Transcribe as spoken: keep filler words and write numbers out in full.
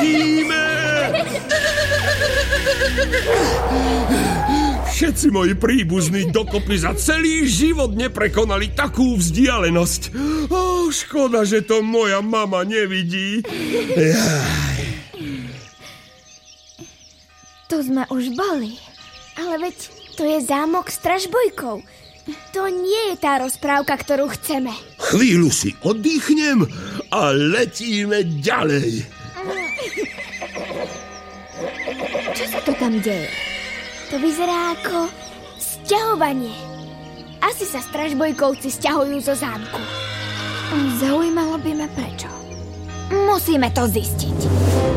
letíme! Všetci moji príbuzní dokopy za celý život neprekonali takú vzdialenosť. Ó, škoda, že to moja mama nevidí. Jaj. Tu sme už boli. Ale veď to je zámok s Stražbojkou. To nie je tá rozprávka, ktorú chceme. Chvíľu si oddychnem a letíme ďalej. Čo sa to tam deje? To vyzerá ako sťahovanie. Asi sa Stražbojkovci sťahujú zo zámku. Zaujímalo by ma prečo. Musíme to zistiť.